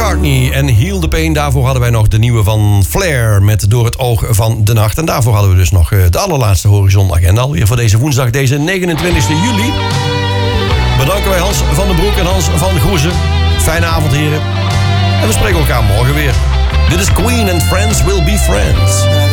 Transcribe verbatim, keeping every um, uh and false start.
McCartney en Heal the Pain. Daarvoor hadden wij nog de nieuwe van Flair met Door het oog van de nacht. En daarvoor hadden we dus nog de allerlaatste Horizon-agenda alweer voor deze woensdag, deze negenentwintigste juli. Bedanken wij Hans van den Broek en Hans van Groezen. Fijne avond, heren. En we spreken elkaar morgen weer. Dit is Queen and Friends Will Be Friends.